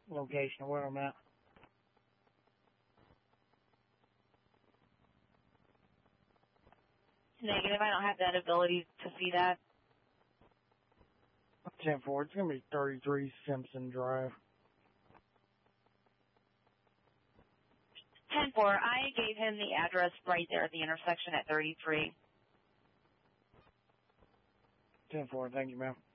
location of where I'm at. Negative, I don't have that ability to see that. 10-4, it's going to be 33 Simpson Drive. 10-4, I gave him the address right there at the intersection at 33. 10-4, thank you, ma'am.